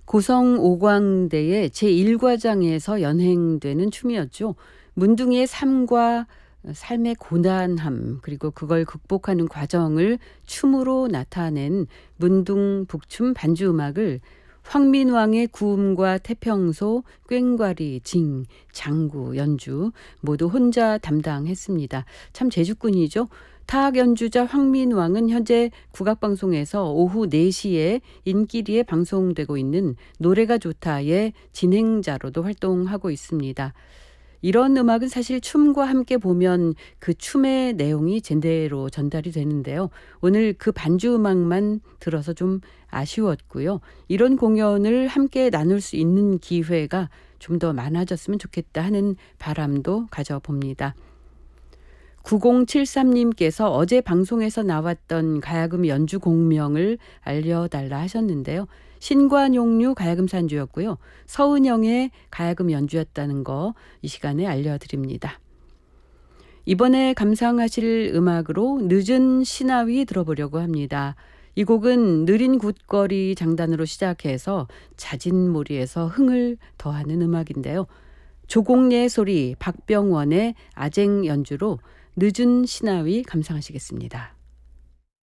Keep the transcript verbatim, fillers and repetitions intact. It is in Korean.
고성 오광대의 제일 과장에서 연행되는 춤이었죠. 문둥이의 삶과 삶의 고단함 그리고 그걸 극복하는 과정을 춤으로 나타낸 문둥북춤 반주음악을 황민왕의 구음과 태평소, 꽹과리, 징, 장구, 연주 모두 혼자 담당했습니다. 참 재주꾼이죠. 타악 연주자 황민왕은 현재 국악방송에서 오후 네 시에 인기리에 방송되고 있는 노래가 좋다의 진행자로도 활동하고 있습니다. 이런 음악은 사실 춤과 함께 보면 그 춤의 내용이 제대로 전달이 되는데요. 오늘 그 반주 음악만 들어서 좀 아쉬웠고요. 이런 공연을 함께 나눌 수 있는 기회가 좀 더 많아졌으면 좋겠다 하는 바람도 가져봅니다. 구공칠삼 님께서 어제 방송에서 나왔던 가야금 연주 공명을 알려달라 하셨는데요. 신관용류 가야금 산주였고요. 서은영의 가야금 연주였다는 거 이 시간에 알려드립니다. 이번에 감상하실 음악으로 늦은 시나위 들어보려고 합니다. 이 곡은 느린 굿거리 장단으로 시작해서 자진몰이에서 흥을 더하는 음악인데요. 조공예 소리 박병원의 아쟁 연주로 늦은 시나위 감상하시겠습니다.